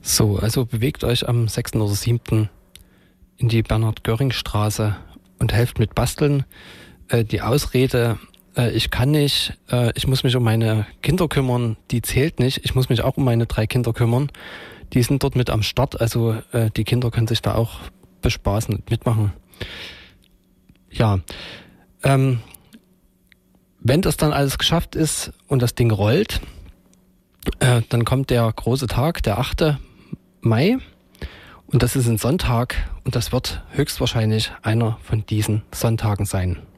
So, also bewegt euch am 6. oder 7. in die Bernhard-Göring-Straße und helft mit Basteln. Die Ausrede, ich kann nicht, ich muss mich um meine Kinder kümmern, die zählt nicht. Ich muss mich auch um meine 3 Kinder kümmern. Die sind dort mit am Start, also die Kinder können sich da auch bespaßen und mitmachen. Ja, wenn das dann alles geschafft ist und das Ding rollt, dann kommt der große Tag, der 8. Mai. Und das ist ein Sonntag und das wird höchstwahrscheinlich einer von diesen Sonntagen sein.